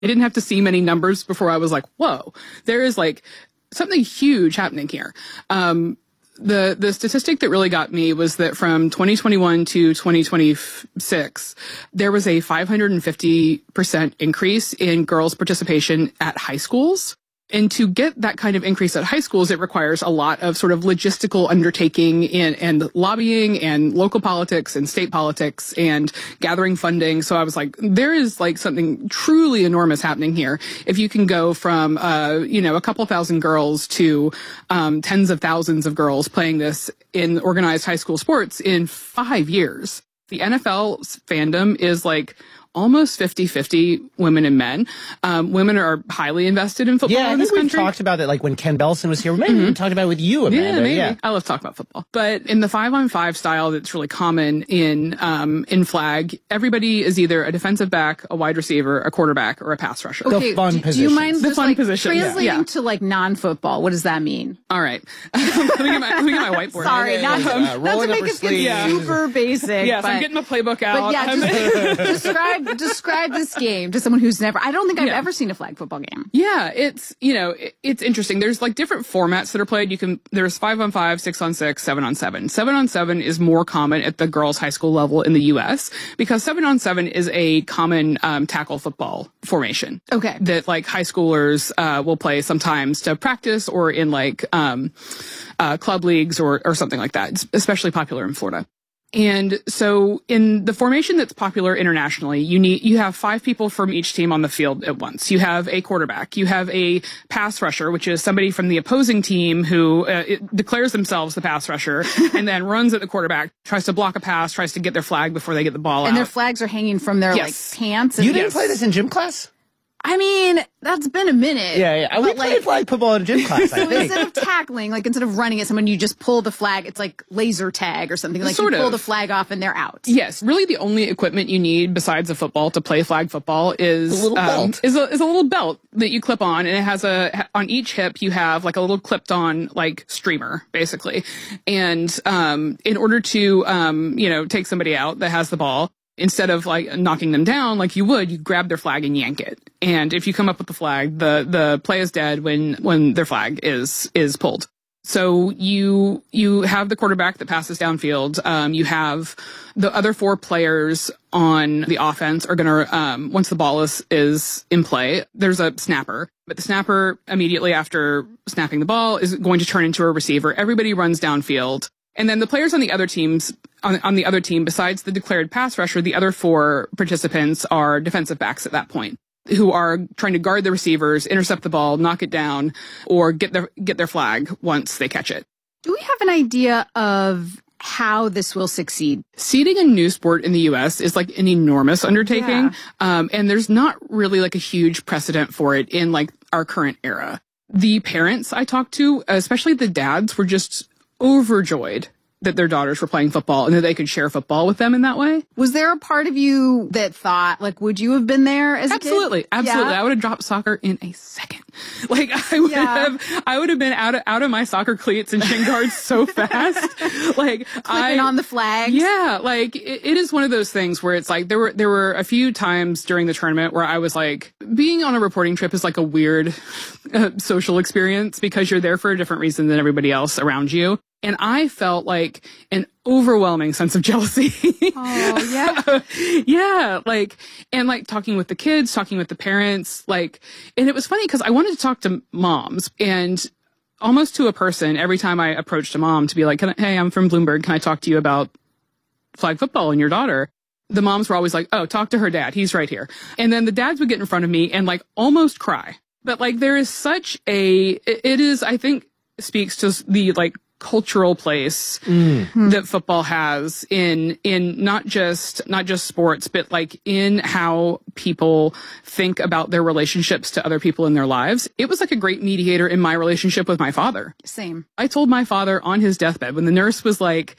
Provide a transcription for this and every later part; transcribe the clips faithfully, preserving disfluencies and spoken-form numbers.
I didn't have to see many numbers before I was like, whoa, there is like something huge happening here. Um, the, the statistic that really got me was that from twenty twenty-one to twenty twenty-six, there was a five hundred fifty percent increase in girls' participation at high schools. And to get that kind of increase at high schools, it requires a lot of sort of logistical undertaking in, and lobbying and local politics and state politics and gathering funding. So I was like, there is like something truly enormous happening here. If you can go from, uh, you know, a couple thousand girls to um, tens of thousands of girls playing this in organized high school sports in five years. The N F L's fandom is like almost fifty-fifty women and men. Um, women are highly invested in football yeah, in this country. Yeah, I country. think we've talked about it like when Ken Belson was here. Maybe mm-hmm. we talked about it with you, Amanda. Yeah, maybe. Yeah. I love talking about football. But in the five-on-five style that's really common in um, in flag, everybody is either a defensive back, a wide receiver, a quarterback, or a pass rusher. Okay, the fun do, position. Do you mind the just fun like positions. translating Yeah. to like non-football? What does that mean? All right. let, me get my, let me get my whiteboard. Sorry, yeah, not, yeah, yeah. not to make us get yeah. super basic. Yes, but, I'm getting my playbook out. But yeah, just, describe describe this game to someone who's never. I don't think I've Yeah. ever seen a flag football game. Yeah, it's, you know, it, it's interesting. There's like different formats that are played. You can, there's five on five, six on six, seven on seven. Seven on seven is more common at the girls' high school level in the U S because seven on seven is a common um, tackle football formation. Okay. That like high schoolers uh, will play sometimes to practice or in like um, uh, club leagues or, or something like that. It's especially popular in Florida. And so in the formation that's popular internationally, you need, you have five people from each team on the field at once. You have a quarterback. You have a pass rusher, which is somebody from the opposing team who uh, it declares themselves the pass rusher and then runs at the quarterback, tries to block a pass, tries to get their flag before they get the ball and out. their flags are hanging from their Yes. like pants. And You didn't Yes. play this in gym class? I mean, that's been a minute. Yeah, yeah. We But, played like, flag football in gym class, I so think. instead of tackling, like instead of running at someone, you just pull the flag. It's like laser tag or something. Like Sort you pull of. the flag off and they're out. Yes, really the only equipment you need besides a football to play flag football is A little um, belt. is a is a little belt that you clip on, and it has a on each hip you have like a little clipped on like streamer basically, and um, in order to um, you know take somebody out that has the ball. Instead of like knocking them down like you would, you grab their flag and yank it. And if you come up with the flag, the the play is dead when when their flag is is pulled. So you you have the quarterback that passes downfield. Um, you have the other four players on the offense are going to um, once the ball is is in play. There's a snapper, but the snapper immediately after snapping the ball is going to turn into a receiver. Everybody runs downfield. And then the players on the other teams, on, on the other team, besides the declared pass rusher, the other four participants are defensive backs at that point, who are trying to guard the receivers, intercept the ball, knock it down, or get their get their flag once they catch it. Do we have an idea of how this will succeed? Seeding a new sport in the U S is like an enormous undertaking, Yeah. um, and there's not really like a huge precedent for it in like our current era. The parents I talked to, especially the dads, were just overjoyed that their daughters were playing football and that they could share football with them in that way. Was there a part of you that thought, like, would you have been there as Absolutely. a kid? Absolutely. Yeah. I would have dropped soccer in a second. Like I would Yeah. have, I would have been out of, out of my soccer cleats and shin guards so fast. Like Clipping I, on the flags. Yeah. Like it, it is one of those things where it's like, there were, there were a few times during the tournament where I was like, being on a reporting trip is like a weird uh, social experience because you're there for a different reason than everybody else around you. And I felt like an overwhelming sense of jealousy. Oh, yeah. Yeah. Like, and like talking with the kids, talking with the parents, like, and it was funny because I wanted to talk to moms and almost to a person every time I approached a mom to be like, Can I, hey, I'm from Bloomberg. Can I talk to you about flag football and your daughter? The moms were always like, oh, talk to her dad. He's right here. And then the dads would get in front of me and like almost cry. But like there is such a, it is, I think, speaks to the like cultural place Mm. that football has in in not just not just sports, but like in how people think about their relationships to other people in their lives. It was like a great mediator in my relationship with my father. Same. I told my father on his deathbed when the nurse was like,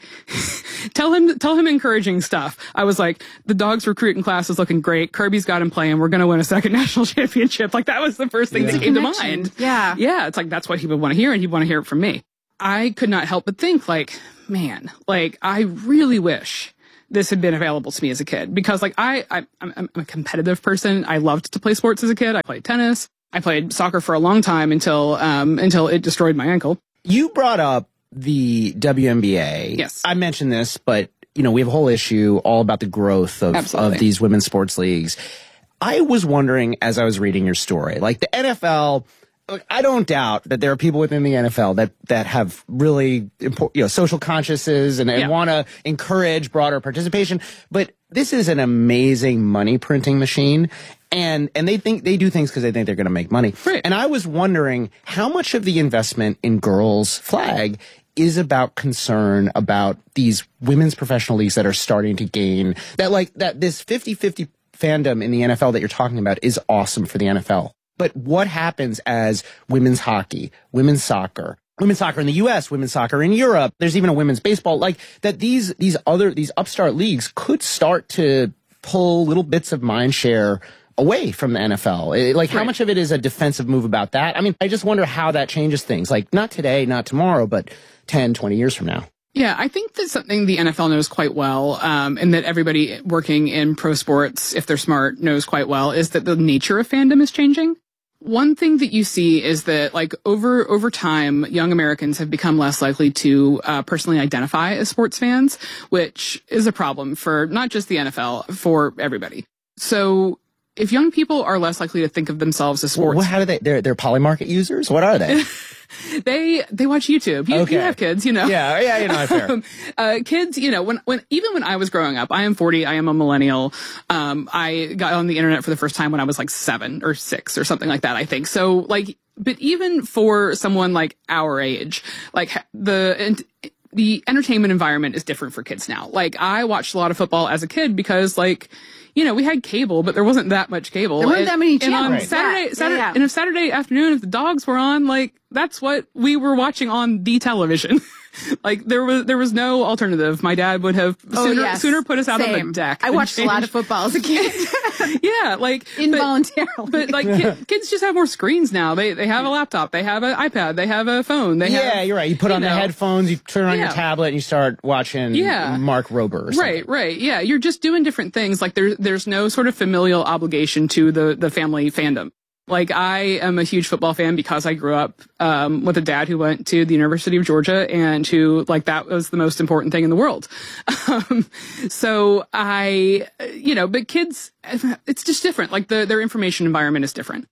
tell him, tell him encouraging stuff. I was like, the dog's recruiting class is looking great. Kirby's got him playing. We're going to win a second national championship. Like that was the first thing Yeah. that came to Connection. mind. Yeah. Yeah. It's like, that's what he would want to hear. And he'd want to hear it from me. I could not help but think like, man, like I really wish this had been available to me as a kid, because like I, I I'm, I'm a competitive person. I loved to play sports as a kid. I played tennis. I played soccer for a long time until um until it destroyed my ankle. You brought up the W N B A. Yes. I mentioned this, but you know, we have a whole issue all about the growth of, Absolutely. of these women's sports leagues. I was wondering as I was reading your story, like the N F L, look, I don't doubt that there are people within the N F L that, that have really important, you know, social consciences and, and Yeah. want to encourage broader participation. But this is an amazing money printing machine. And, and they think they do things because they think they're going to make money. Right. And I was wondering how much of the investment in girls flag is about concern about these women's professional leagues that are starting to gain that, like that this fifty-fifty fandom in the N F L that you're talking about is awesome for the N F L. But what happens as women's hockey, women's soccer, women's soccer in the U S, women's soccer in Europe, there's even a women's baseball, like that these, these other, these upstart leagues could start to pull little bits of mind share away from the N F L. It- Like how Right. much of it is a defensive move about that? I mean, I just wonder how that changes things. Like not today, not tomorrow, but ten, twenty years from now. Yeah, I think that's something the N F L knows quite well, um, and that everybody working in pro sports, if they're smart, knows quite well, is that the nature of fandom is changing. One thing that you see is that, like, over over time, young Americans have become less likely to uh, personally identify as sports fans, which is a problem for not just the N F L, for everybody. So if young people are less likely to think of themselves as sports Well, how do they, they're, they're Polymarket users? What are they? They they watch YouTube. You, Okay. you have kids, you know. yeah, yeah, you know, fair. Um, uh, kids, you know, when when even when I was growing up, I am forty. I am a millennial. Um, I got on the internet for the first time when I was like seven or six or something like that, I think. So like, but even for someone like our age, like the and the entertainment environment is different for kids now. Like I watched a lot of football as a kid because like, you know, we had cable, but there wasn't that much cable. There weren't And- that many And on channels. Right. Saturday, Yeah, Saturday, yeah, yeah. and if Saturday afternoon, if the dogs were on, like that's what we were watching on the television. Like there was there was no alternative. My dad would have Oh, sooner yes. sooner put us out on Same. the deck. I than watched a lot change- of football as a kid. Yeah, like but- Involuntarily. But, like ki- kids just have more screens now. They they have a laptop, they have an iPad, they have a phone. They Yeah, have, you're right. You put on know. the headphones, you turn on Yeah. your tablet, and you start watching Yeah. Mark Rober or something. Right, right. Yeah, you're just doing different things. Like there's there's no sort of familial obligation to the the family fandom. Like I am a huge football fan because I grew up um with a dad who went to the University of Georgia and who like that was the most important thing in the world. Um so I you know, but kids it's just different. Like the their information environment is different.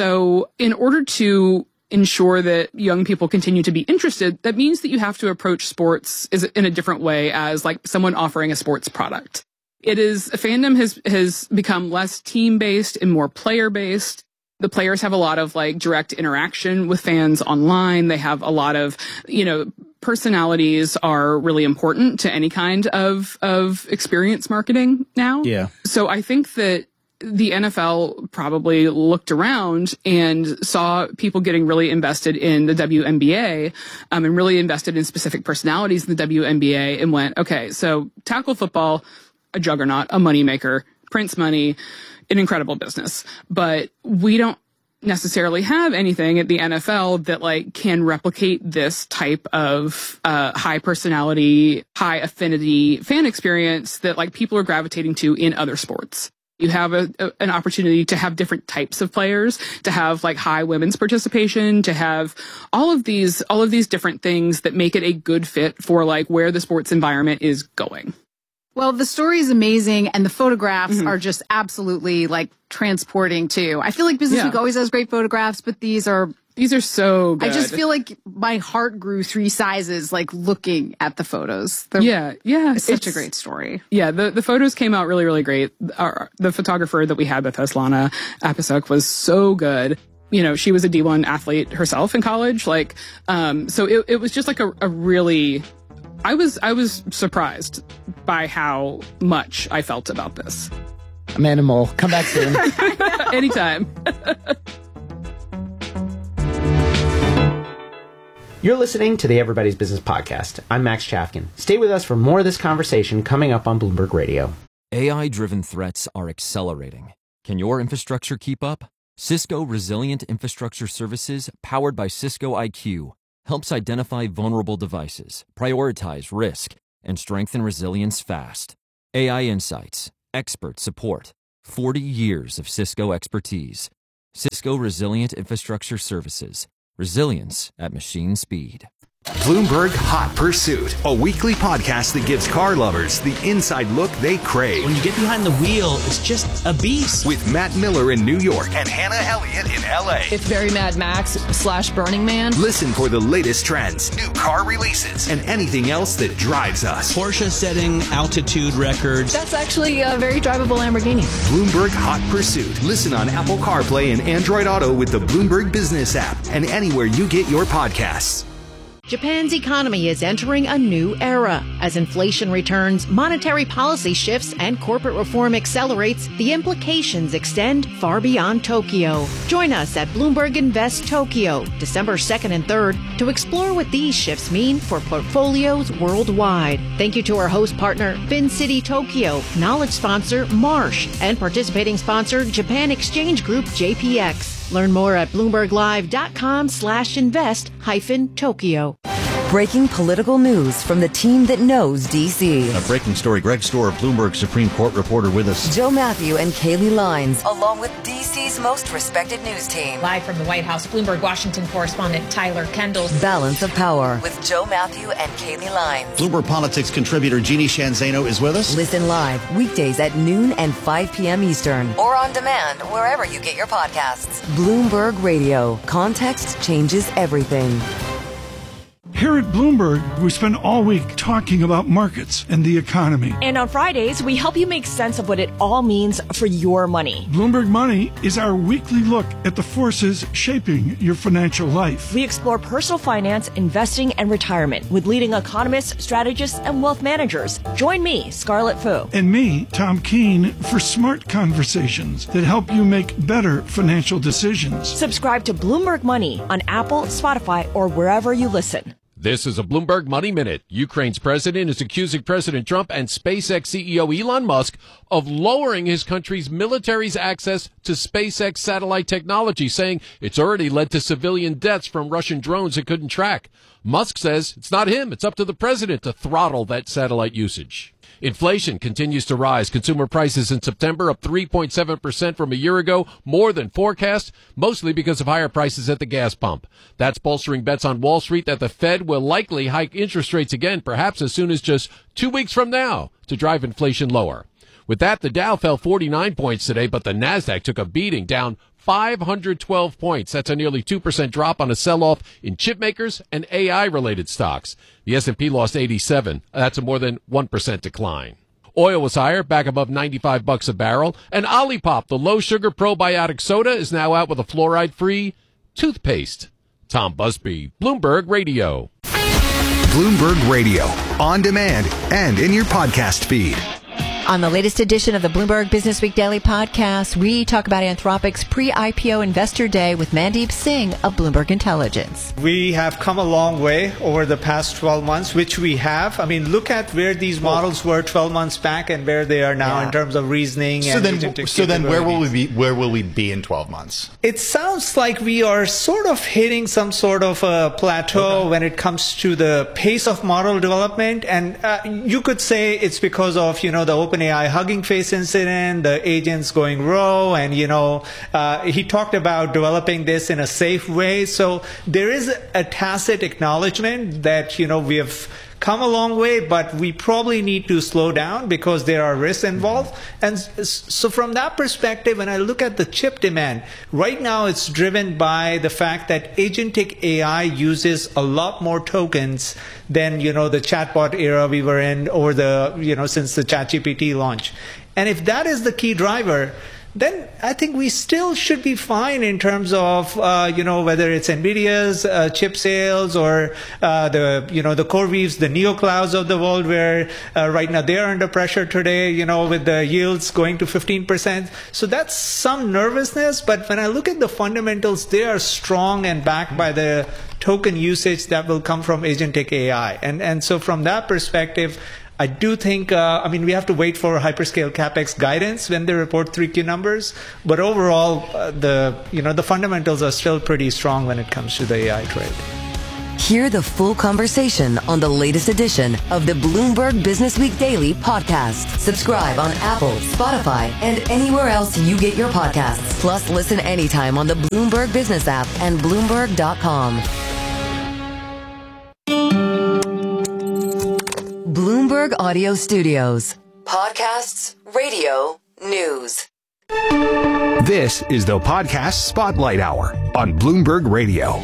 So in order to ensure that young people continue to be interested, that means that you have to approach sports is in a different way as like someone offering a sports product. It is fandom has has become less team based and more player based. The players have a lot of like direct interaction with fans online. They have a lot of, you know, personalities are really important to any kind of of experience marketing now. Yeah. So I think that the N F L probably looked around and saw people getting really invested in the W N B A um, and really invested in specific personalities in the W N B A and went, okay, so tackle football, a juggernaut, a moneymaker, prints money, an incredible business. But we don't necessarily have anything at the N F L that like can replicate this type of uh high personality, high affinity fan experience that like people are gravitating to in other sports. You have a, a, an opportunity to have different types of players, to have like high women's participation, to have all of these, all of these different things that make it a good fit for like where the sports environment is going. Well, the story is amazing, and the photographs Mm-hmm. are just absolutely like transporting too. I feel like Business Yeah. Week always has great photographs, but these are. These are so good. I just feel like my heart grew three sizes, like looking at the photos. They're, yeah, yeah, it's such it's- a great story. Yeah, the, the photos came out really, really great. Our, the photographer that we had with us, Lana Apasuk, was so good. You know, she was a D one athlete herself in college. Like, um, so it, it was just like a, a really, I was, I was surprised by how much I felt about this. Amanda Mole, come back soon. Anytime. You're listening to the Everybody's Business Podcast. I'm Max Chafkin. Stay with us for more of this conversation coming up on Bloomberg Radio. A I-driven threats are accelerating. Can your infrastructure keep up? Cisco Resilient Infrastructure Services, powered by Cisco I Q, helps identify vulnerable devices, prioritize risk, and strengthen resilience fast. A I insights, expert support, forty years of Cisco expertise. Cisco Resilient Infrastructure Services. Resilience at machine speed. Bloomberg Hot Pursuit, a weekly podcast that gives car lovers the inside look they crave. When you get behind the wheel, it's just a beast. With Matt Miller in New York and Hannah Elliott in L A. It's very Mad Max slash Burning Man. Listen for the latest trends, new car releases, and anything else that drives us. Porsche setting altitude records. That's actually a very drivable Lamborghini. Bloomberg Hot Pursuit. Listen on Apple CarPlay and Android Auto with the Bloomberg Business app and anywhere you get your podcasts. Japan's economy is entering a new era. As inflation returns, monetary policy shifts, and corporate reform accelerates, the implications extend far beyond Tokyo. Join us at Bloomberg Invest Tokyo, December second and third, to explore what these shifts mean for portfolios worldwide. Thank you to our host partner, FinCity Tokyo, knowledge sponsor, Marsh, and participating sponsor, Japan Exchange Group, J P X. Learn more at bloomberglive.com slash invest hyphen Tokyo. Breaking political news from the team that knows D C. A breaking story. Greg Storer, Bloomberg Supreme Court reporter with us. Joe Matthew and Kaylee Lines, along with D C's most respected news team. Live from the White House, Bloomberg Washington correspondent Tyler Kendall. Balance of Power with Joe Matthew and Kaylee Lines. Bloomberg Politics contributor Jeannie Shanzano is with us. Listen live weekdays at noon and five p.m. Eastern. Or on demand wherever you get your podcasts. Bloomberg Radio. Context changes everything. Here at Bloomberg, we spend all week talking about markets and the economy. And on Fridays, we help you make sense of what it all means for your money. Bloomberg Money is our weekly look at the forces shaping your financial life. We explore personal finance, investing, and retirement with leading economists, strategists, and wealth managers. Join me, Scarlett Fu. And me, Tom Keene, for smart conversations that help you make better financial decisions. Subscribe to Bloomberg Money on Apple, Spotify, or wherever you listen. This is a Bloomberg Money Minute. Ukraine's president is accusing President Trump and SpaceX C E O Elon Musk of lowering his country's military's access to SpaceX satellite technology, saying it's already led to civilian deaths from Russian drones it couldn't track. Musk says it's not him, it's up to the president to throttle that satellite usage. Inflation continues to rise. Consumer prices in September up three point seven percent from a year ago, more than forecast, mostly because of higher prices at the gas pump. That's bolstering bets on Wall Street that the Fed will likely hike interest rates again, perhaps as soon as just two weeks from now, to drive inflation lower. With that, the Dow fell forty-nine points today, but the Nasdaq took a beating, down five hundred twelve points. That's a nearly two percent drop on a sell-off in chip makers and A I-related stocks. The S and P lost eighty-seven. That's a more than one percent decline. Oil was higher, back above ninety-five bucks a barrel. And Olipop, the low-sugar probiotic soda, is now out with a fluoride-free toothpaste. Tom Busby, Bloomberg Radio. Bloomberg Radio, on demand and in your podcast feed. On the latest edition of the Bloomberg Business Week Daily Podcast, we talk about Anthropic's pre-I P O Investor Day with Mandeep Singh of Bloomberg Intelligence. We have come a long way over the past twelve months, which we have. I mean, look at where these models were twelve months back and where they are now yeah. in terms of reasoning. So and then, so then, where will we be? Where will we be in twelve months? It sounds like we are sort of hitting some sort of a plateau okay. when it comes to the pace of model development, and uh, you could say it's because of you know the open A I Hugging Face incident, the agents going rogue, and, you know, uh, he talked about developing this in a safe way. So there is a tacit acknowledgement that, you know, we have come a long way, but we probably need to slow down because there are risks involved. And so from that perspective, when I look at the chip demand, right now it's driven by the fact that agentic A I uses a lot more tokens than, you know, the chatbot era we were in or the, you know, since the ChatGPT launch. And if that is the key driver, then I think we still should be fine in terms of, uh, you know, whether it's NVIDIA's uh, chip sales or uh, the, you know, the CoreWeaves, the NeoClouds of the world, where uh, right now they're under pressure today, you know, with the yields going to fifteen percent. So that's some nervousness. But when I look at the fundamentals, they are strong and backed by the token usage that will come from agentic A I. And, and so from that perspective, I do think, uh, I mean, we have to wait for hyperscale CapEx guidance when they report three Q numbers. But overall, uh, the, you know, the fundamentals are still pretty strong when it comes to the A I trade. Hear the full conversation on the latest edition of the Bloomberg Business Week Daily podcast. Subscribe on Apple, Spotify, and anywhere else you get your podcasts. Plus, listen anytime on the Bloomberg Business app and Bloomberg dot com. Bloomberg Audio Studios. Podcasts, radio, news. This is the Podcast Spotlight Hour on Bloomberg Radio.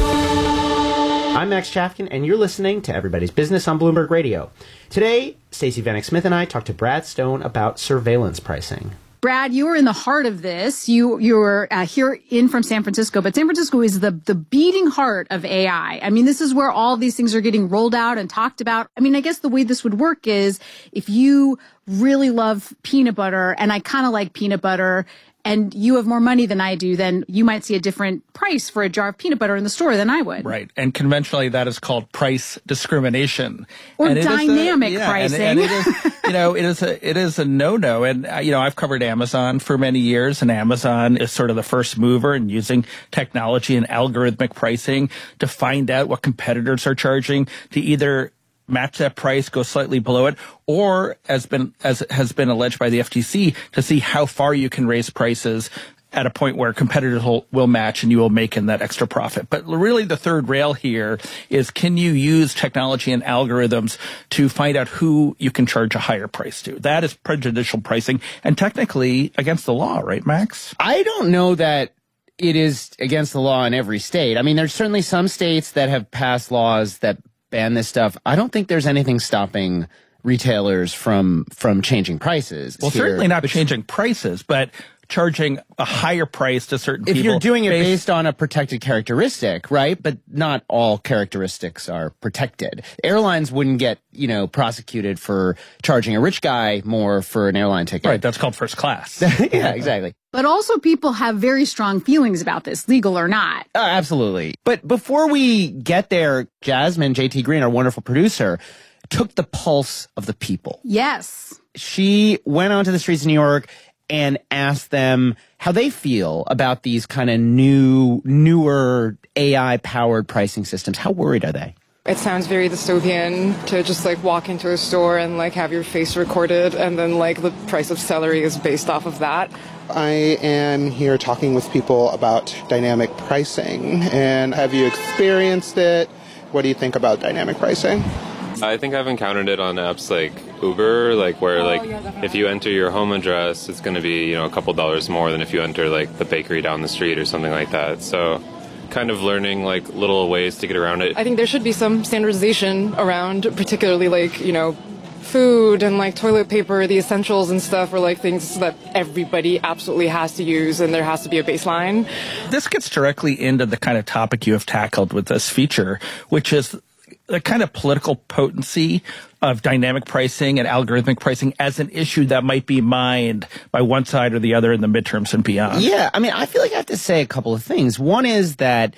I'm Max Chafkin, and you're listening to Everybody's Business on Bloomberg Radio. Today, Stacey Vanek Smith and I talked to Brad Stone about surveillance pricing. Brad, you were in the heart of this. You you were uh, here in from San Francisco, but San Francisco is the the beating heart of A I. I mean, this is where all these things are getting rolled out and talked about. I mean, I guess the way this would work is if you really love peanut butter, and I kind of like peanut butter, and you have more money than I do, then you might see a different price for a jar of peanut butter in the store than I would. Right. And conventionally, that is called price discrimination. Or and dynamic a, yeah, pricing. And, and it is, you know, it is a, it is a no-no. And, uh, you know, I've covered Amazon for many years, and Amazon is sort of the first mover in using technology and algorithmic pricing to find out what competitors are charging, to either match that price, go slightly below it, or as been as has been alleged by the F T C, to see how far you can raise prices at a point where competitors will, will match and you will make in that extra profit. But really the third rail here is, can you use technology and algorithms to find out who you can charge a higher price to? That is prejudicial pricing and technically against the law, right, Max? I don't know that it is against the law in every state. I mean, there's certainly some states that have passed laws that ban this stuff. I don't think there's anything stopping retailers from from changing prices. Well, here. certainly not but changing prices, but charging a higher price to certain if people. If you're doing it based, based on a protected characteristic, right? But not all characteristics are protected. Airlines wouldn't get, you know, prosecuted for charging a rich guy more for an airline ticket. Right, that's called first class. Yeah, exactly. But also people have very strong feelings about this, legal or not. Uh, absolutely. But before we get there, Jasmine, J T Green, our wonderful producer, took the pulse of the people. Yes. She went onto the streets of New York and asked them how they feel about these kind of new, newer A I-powered pricing systems. How worried are they? It sounds very dystopian to just like walk into a store and like have your face recorded and then like the price of celery is based off of that. I am here talking with people about dynamic pricing. And have you experienced it? What do you think about dynamic pricing? I think I've encountered it on apps like Uber, like where oh, like yeah, if you enter your home address, it's going to be, you know, a couple dollars more than if you enter like the bakery down the street or something like that. So kind of learning like little ways to get around it. I think there should be some standardization around particularly like, you know, food and like toilet paper, the essentials and stuff are like things that everybody absolutely has to use and there has to be a baseline. This gets directly into the kind of topic you have tackled with this feature, which is the kind of political potency of dynamic pricing and algorithmic pricing as an issue that might be mined by one side or the other in the midterms and beyond. Yeah, I mean, I feel like I have to say a couple of things. One is that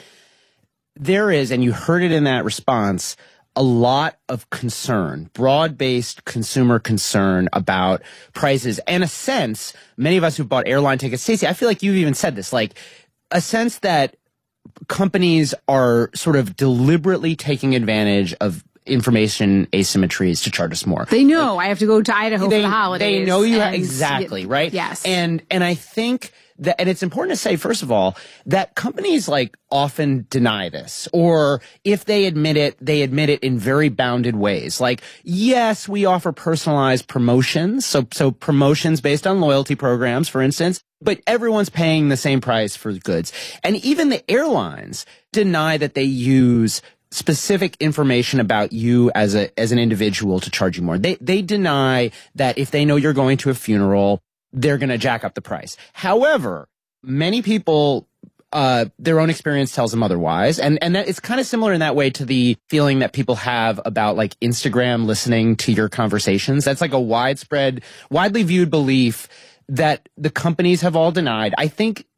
there is, and you heard it in that response, a lot of concern, broad-based consumer concern about prices, and a sense, many of us who bought airline tickets, Stacey, I feel like you've even said this, like a sense that companies are sort of deliberately taking advantage of information asymmetries to charge us more. They know like, I have to go to Idaho they, for the holidays. They know you have, exactly, right? Yes. And and I think that, and it's important to say, first of all, that companies like often deny this, or if they admit it, they admit it in very bounded ways. Like, yes, we offer personalized promotions, so so promotions based on loyalty programs, for instance, but everyone's paying the same price for goods. And even the airlines deny that they use specific information about you as a as an individual to charge you more. They they deny that if they know you're going to a funeral, they're going to jack up the price. However, many people, uh, their own experience tells them otherwise. And, and that it's kind of similar in that way to the feeling that people have about like Instagram listening to your conversations. That's like a widespread, widely viewed belief that the companies have all denied. I think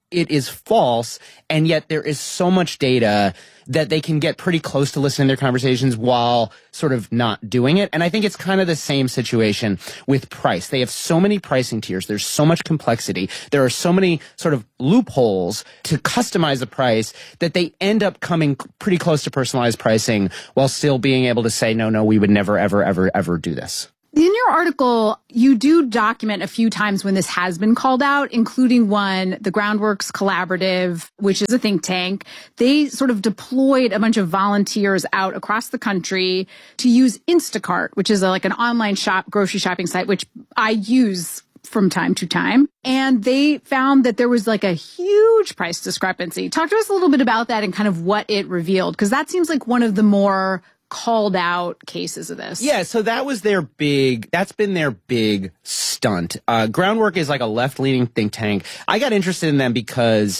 it is false, and yet there is so much data that they can get pretty close to listening to their conversations while sort of not doing it. And I think it's kind of the same situation with price. They have so many pricing tiers. There's so much complexity. There are so many sort of loopholes to customize the price that they end up coming pretty close to personalized pricing while still being able to say, no, no, we would never, ever, ever, ever do this. In your article, you do document a few times when this has been called out, including one, the Groundworks Collaborative, which is a think tank. They sort of deployed a bunch of volunteers out across the country to use Instacart, which is a, like an online shop, grocery shopping site, which I use from time to time. And they found that there was like a huge price discrepancy. Talk to us a little bit about that and kind of what it revealed, because that seems like one of the more called out cases of this. Yeah, so that was their big, that's been their big stunt. Uh, Groundwork is like a left-leaning think tank. I got interested in them because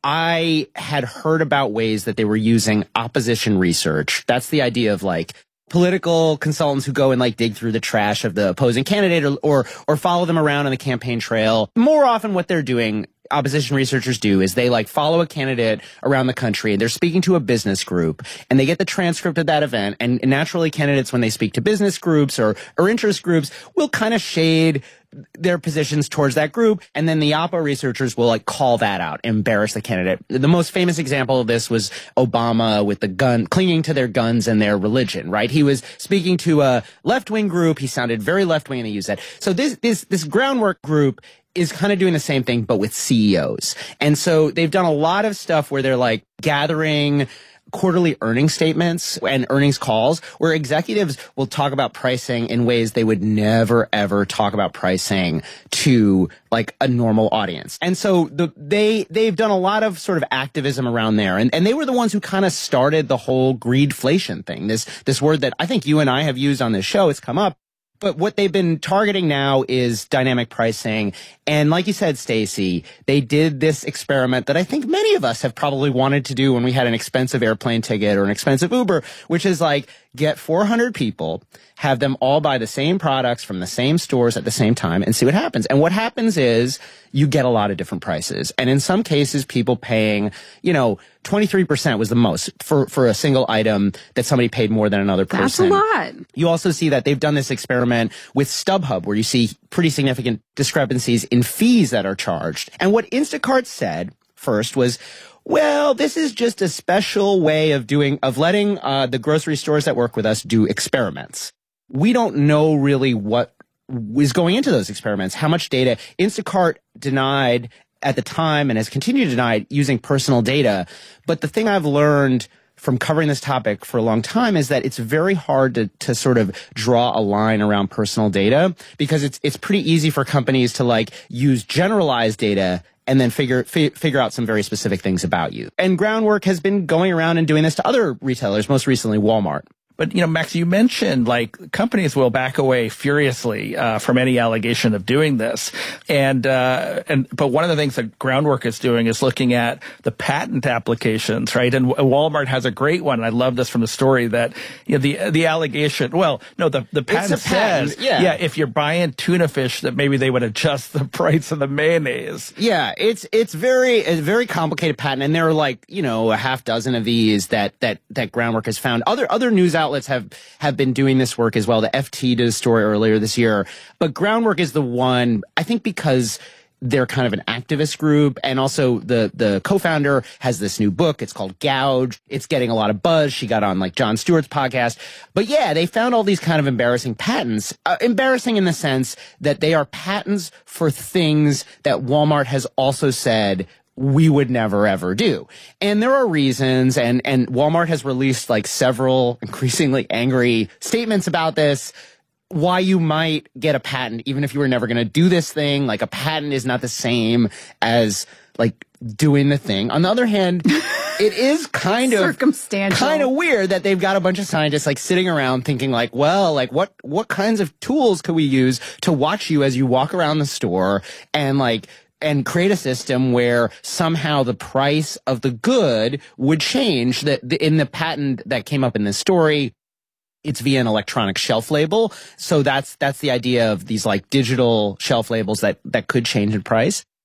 I had heard about ways that they were using opposition research. That's the idea of like political consultants who go and like dig through the trash of the opposing candidate or, or, or follow them around on the campaign trail. More often what they're doing, opposition researchers do, is they like follow a candidate around the country and they're speaking to a business group and they get the transcript of that event. And naturally candidates, when they speak to business groups or, or interest groups, will kind of shade their positions towards that group. And then the Oppo researchers will like call that out, embarrass the candidate. The most famous example of this was Obama with the gun, clinging to their guns and their religion, right? He was speaking to a left-wing group. He sounded very left-wing and he used that. So this, this, this Groundwork group is kind of doing the same thing, but with C E Os. And so they've done a lot of stuff where they're like gathering quarterly earnings statements and earnings calls where executives will talk about pricing in ways they would never, ever talk about pricing to like a normal audience. And so the, they, they've done a lot of sort of activism around there. And, and they were the ones who kind of started the whole greedflation thing. This, this word that I think you and I have used on this show has come up. But what they've been targeting now is dynamic pricing. And like you said, Stacey, they did this experiment that I think many of us have probably wanted to do when we had an expensive airplane ticket or an expensive Uber, which is like get four hundred people, have them all buy the same products from the same stores at the same time and see what happens. And what happens is you get a lot of different prices. And in some cases, people paying, you know, twenty-three percent was the most for, for a single item that somebody paid more than another person. That's a lot. You also see that they've done this experiment with StubHub where you see pretty significant discrepancies in fees that are charged. And what Instacart said first was, well, this is just a special way of doing, of letting uh, the grocery stores that work with us do experiments. We don't know really what is going into those experiments, how much data. Instacart denied at the time and has continued to deny using personal data. But the thing I've learned from covering this topic for a long time is that it's very hard to, to sort of draw a line around personal data because it's, it's pretty easy for companies to like use generalized data and then figure fi- figure out some very specific things about you. And Groundwork has been going around and doing this to other retailers, most recently Walmart. But, you know, Max, you mentioned like companies will back away furiously uh, from any allegation of doing this. And, uh, and, but one of the things that Groundwork is doing is looking at the patent applications, right? And Walmart has a great one. And I love this from the story that, you know, the, the allegation, well, no, the, the patent, it's a patent says, yeah. yeah, if you're buying tuna fish, that maybe they would adjust the price of the mayonnaise. Yeah, it's, it's very, a very complicated patent. And there are like, you know, a half dozen of these that, that, that Groundwork has found. Other, other news outlets Outlets have, have been doing this work as well. The F T did a story earlier this year. But Groundwork is the one, I think because they're kind of an activist group. And also the, the co-founder has this new book. It's called Gouge. It's getting a lot of buzz. She got on like Jon Stewart's podcast. But yeah, they found all these kind of embarrassing patents. Uh, embarrassing in the sense that they are patents for things that Walmart has also said we would never, ever do. And there are reasons, and, and Walmart has released like several increasingly angry statements about this, why you might get a patent, even if you were never going to do this thing. Like a patent is not the same as like doing the thing. On the other hand, it is kind of circumstantial, kind of weird that they've got a bunch of scientists like sitting around thinking like, well, like what, what kinds of tools could we use to watch you as you walk around the store and like, and create a system where somehow the price of the good would change. That in the patent that came up in this story, it's via an electronic shelf label. So that's, that's the idea of these like digital shelf labels that, that could change in price.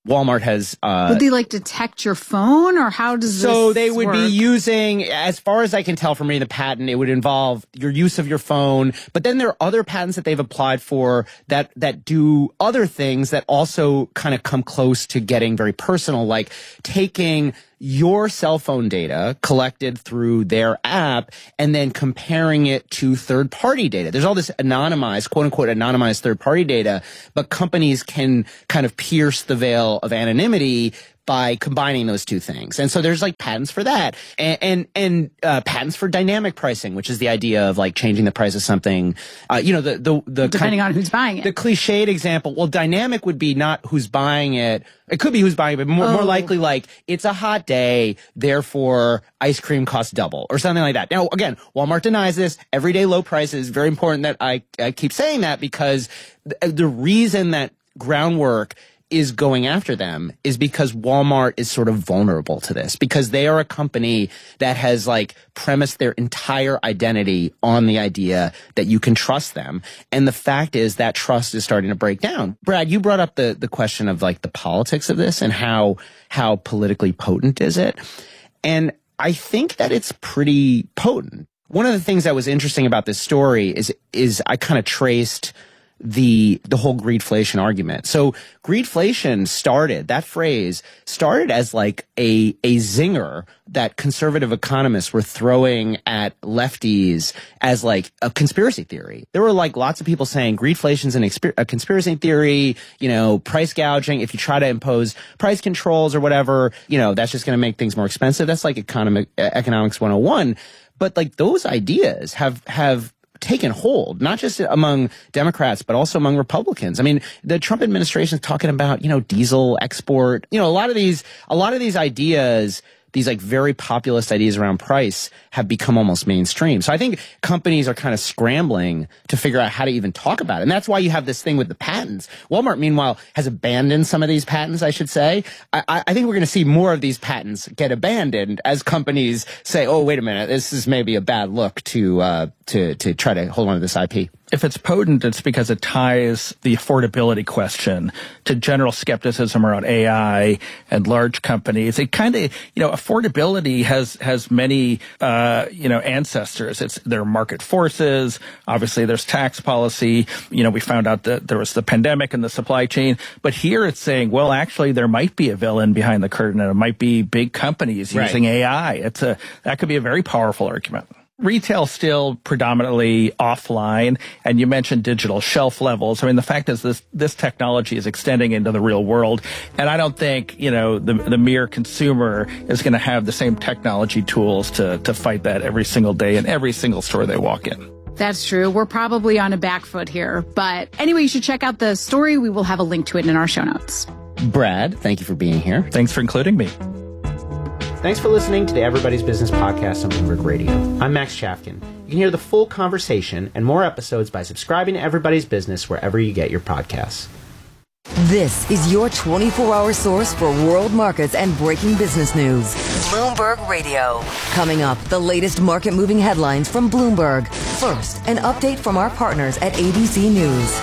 Walmart has uh would they like detect your phone, or how does so this they would work? be using, as far as I can tell from reading the patent, it would involve your use of your phone, but then there are other patents that they've applied for that that do other things that also kind of come close to getting very personal, like taking your cell phone data collected through their app and then comparing it to third-party data. There's all this anonymized, quote-unquote, anonymized third-party data, but companies can kind of pierce the veil of anonymity by combining those two things. And so there's like patents for that, and and, and uh, patents for dynamic pricing, which is the idea of like changing the price of something, uh, you know, the, the, the depending kind, on who's buying it. The cliched example, well, dynamic would be not who's buying it. It could be who's buying it, but more, oh. more likely like it's a hot day, therefore ice cream costs double or something like that. Now, again, Walmart denies this. Everyday low prices. Very important that I, I keep saying that, because the, the reason that groundwork is going after them is because Walmart is sort of vulnerable to this, because they are a company that has like premised their entire identity on the idea that you can trust them. And the fact is that trust is starting to break down. Brad, you brought up the, the question of like the politics of this and how, how politically potent is it? And I think that it's pretty potent. One of the things that was interesting about this story is, is I kind of traced the the whole greedflation argument. So greedflation started, that phrase started as like a a zinger that conservative economists were throwing at lefties as like a conspiracy theory. There were like lots of people saying greedflation's an exper- a conspiracy theory, you know, price gouging, if you try to impose price controls or whatever, you know, that's just going to make things more expensive. That's like economic economics one oh one. But like those ideas have have taken hold, not just among Democrats, but also among Republicans. I mean, the Trump administration is talking about, you know, diesel export, you know, a lot of these, a lot of these ideas, these like very populist ideas around price have become almost mainstream. So I think companies are kind of scrambling to figure out how to even talk about it. And that's why you have this thing with the patents. Walmart, meanwhile, has abandoned some of these patents, I should say. I, I think we're going to see more of these patents get abandoned as companies say, oh, wait a minute, this is maybe a bad look to, uh, to, to try to hold on to this I P. If it's potent, it's because it ties the affordability question to general skepticism around A I and large companies. It kind of, you know, affordability has, has many, uh, you know, ancestors. It's, there are market forces. Obviously, there's tax policy. You know, we found out that there was the pandemic and the supply chain. But here it's saying, well, actually, there might be a villain behind the curtain, and it might be big companies right. using A I. It's a, that could be a very powerful argument. Retail still predominantly offline, and you mentioned digital shelf levels. I mean, the fact is this this technology is extending into the real world, and I don't think, you know, the the mere consumer is going to have the same technology tools to to fight that every single day in every single store they walk in. That's true. We're probably on a back foot here. But anyway, you should check out the story. We will have a link to it in our show notes. Brad, thank you for being here. Thanks for including me. Thanks for listening to the Everybody's Business podcast on Bloomberg Radio. I'm Max Chafkin. You can hear the full conversation and more episodes by subscribing to Everybody's Business wherever you get your podcasts. This is your twenty-four hour source for world markets and breaking business news. Bloomberg Radio. Coming up, the latest market-moving headlines from Bloomberg. First, an update from our partners at A B C News.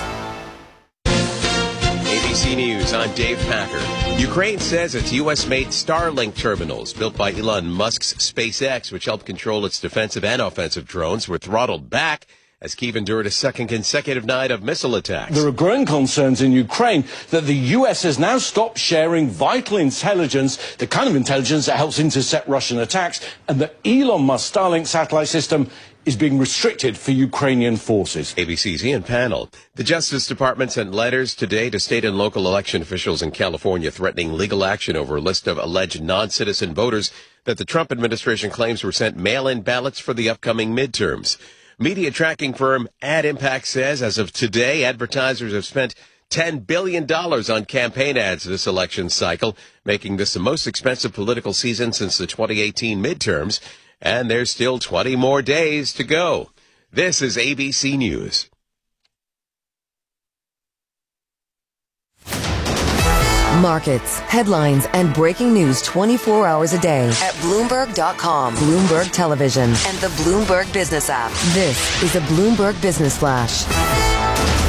A B C News, I'm Dave Packer. Ukraine says its U S-made Starlink terminals, built by Elon Musk's SpaceX, which helped control its defensive and offensive drones, were throttled back as Kyiv endured a second consecutive night of missile attacks. There are growing concerns in Ukraine that the U S has now stopped sharing vital intelligence, the kind of intelligence that helps intercept Russian attacks, and that Elon Musk's Starlink satellite system is being restricted for Ukrainian forces. A B C's Ian Pannell. The Justice Department sent letters today to state and local election officials in California threatening legal action over a list of alleged non-citizen voters that the Trump administration claims were sent mail-in ballots for the upcoming midterms. Media tracking firm Ad Impact says as of today, advertisers have spent ten billion dollars on campaign ads this election cycle, making this the most expensive political season since the twenty eighteen midterms. And there's still twenty more days to go. This is A B C News. Markets, headlines, and breaking news twenty-four hours a day at Bloomberg dot com, Bloomberg Television, and the Bloomberg Business app. This is a Bloomberg Business Flash.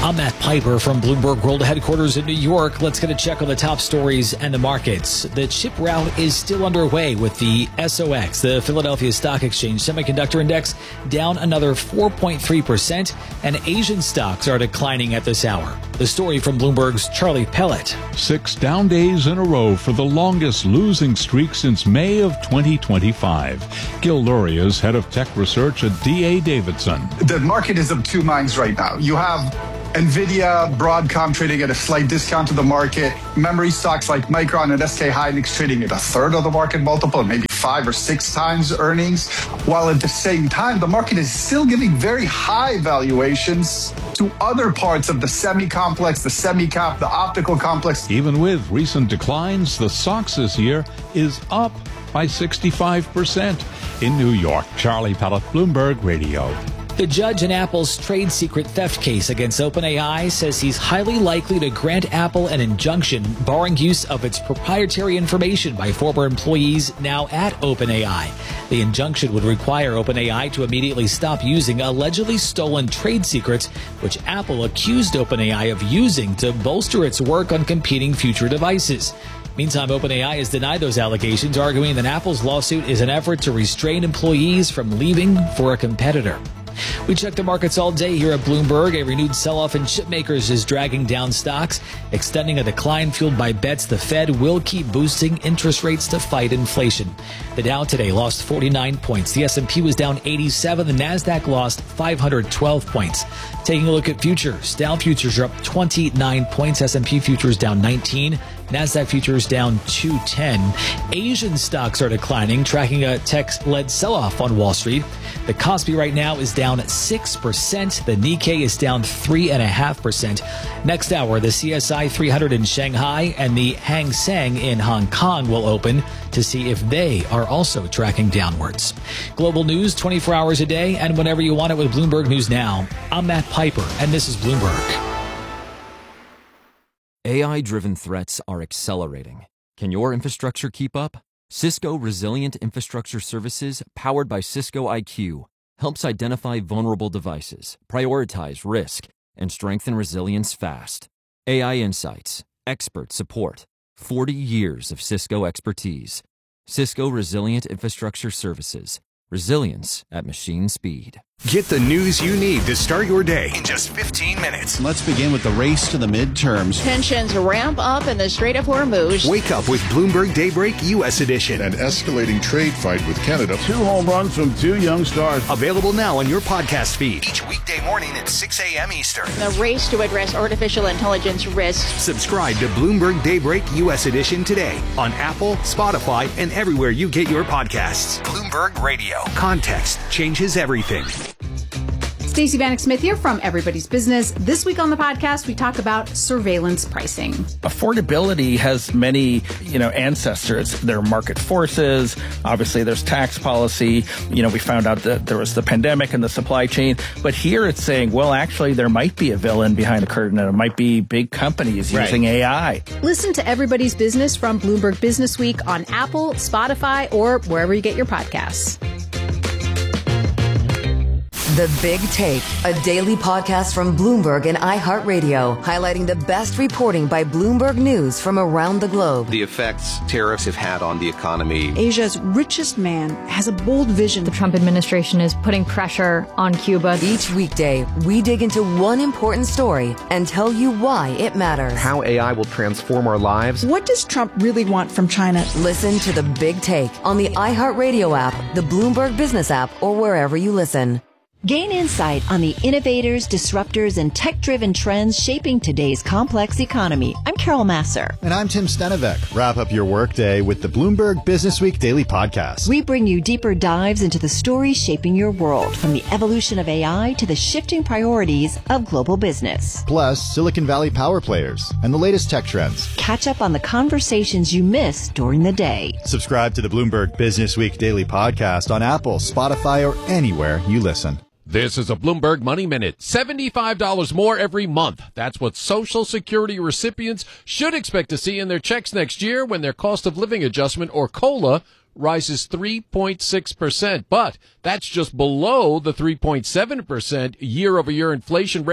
I'm Matt Piper from Bloomberg World Headquarters in New York. Let's get a check on the top stories and the markets. The chip rout is still underway with the S O X, the Philadelphia Stock Exchange Semiconductor Index, down another four point three percent, and Asian stocks are declining at this hour. The story from Bloomberg's Charlie Pellet. Six down days in a row for the longest losing streak since May of twenty twenty-five. Gil Luria is head of tech research at D A Davidson. The market is of two minds right now. You have NVIDIA, Broadcom trading at a slight discount to the market. Memory stocks like Micron and S K Hynix trading at a third of the market multiple, maybe five or six times earnings. While at the same time, the market is still giving very high valuations to other parts of the semi-complex, the semi-cap, the optical complex. Even with recent declines, the S O X this year is up by sixty-five percent. In New York, Charlie Pellet, Bloomberg Radio. The judge in Apple's trade secret theft case against OpenAI says he's highly likely to grant Apple an injunction barring use of its proprietary information by former employees now at OpenAI. The injunction would require OpenAI to immediately stop using allegedly stolen trade secrets, which Apple accused OpenAI of using to bolster its work on competing future devices. Meantime, OpenAI has denied those allegations, arguing that Apple's lawsuit is an effort to restrain employees from leaving for a competitor. We check the markets all day here at Bloomberg. A renewed sell-off in chip makers is dragging down stocks, extending a decline fueled by bets the Fed will keep boosting interest rates to fight inflation. The Dow today lost forty-nine points. The S and P was down eighty-seven. The Nasdaq lost five hundred twelve points. Taking a look at futures, Dow futures are up twenty-nine points. S and P futures down nineteen. Nasdaq futures down two ten. Asian stocks are declining, tracking a tech-led sell-off on Wall Street. The Kospi right now is down six percent. The Nikkei is down three point five percent. Next hour, the C S I three hundred in Shanghai and the Hang Seng in Hong Kong will open to see if they are also tracking downwards. Global news twenty-four hours a day and whenever you want it with Bloomberg News Now. I'm Matt Piper, and this is Bloomberg. A I-driven threats are accelerating. Can your infrastructure keep up? Cisco Resilient Infrastructure Services, powered by Cisco I Q, helps identify vulnerable devices, prioritize risk, and strengthen resilience fast. A I insights, expert support, forty years of Cisco expertise. Cisco Resilient Infrastructure Services. Resilience at machine speed. Get the news you need to start your day in just fifteen minutes. Let's begin with the race to the midterms. Tensions ramp up in the Strait of Hormuz. Wake up with Bloomberg Daybreak U S Edition. An escalating trade fight with Canada. Two home runs from two young stars. Available now on your podcast feed. Each weekday morning at six a.m. Eastern. The race to address artificial intelligence risks. Subscribe to Bloomberg Daybreak U S Edition today on Apple, Spotify, and everywhere you get your podcasts. Bloomberg Radio. Context changes everything. Stacey Vanek Smith here from Everybody's Business. This week on the podcast, we talk about surveillance pricing. Affordability has many, you know, ancestors. There are market forces. Obviously, there's tax policy. You know, we found out that there was the pandemic and the supply chain. But here it's saying, well, actually, there might be a villain behind the curtain, and it might be big companies right. using A I. Listen to Everybody's Business from Bloomberg Business Week on Apple, Spotify, or wherever you get your podcasts. The Big Take, a daily podcast from Bloomberg and iHeartRadio, highlighting the best reporting by Bloomberg News from around the globe. The effects tariffs have had on the economy. Asia's richest man has a bold vision. The Trump administration is putting pressure on Cuba. Each weekday, we dig into one important story and tell you why it matters. How A I will transform our lives. What does Trump really want from China? Listen to The Big Take on the iHeartRadio app, the Bloomberg Business app, or wherever you listen. Gain insight on the innovators, disruptors, and tech-driven trends shaping today's complex economy. I'm Carol Masser. And I'm Tim Stenevec. Wrap up your workday with the Bloomberg Business Week Daily Podcast. We bring you deeper dives into the stories shaping your world, from the evolution of A I to the shifting priorities of global business. Plus, Silicon Valley power players and the latest tech trends. Catch up on the conversations you missed during the day. Subscribe to the Bloomberg Business Week Daily Podcast on Apple, Spotify, or anywhere you listen. This is a Bloomberg Money Minute. seventy-five dollars more every month. That's what Social Security recipients should expect to see in their checks next year when their cost of living adjustment, or COLA, rises three point six percent. But that's just below the three point seven percent year-over-year inflation rate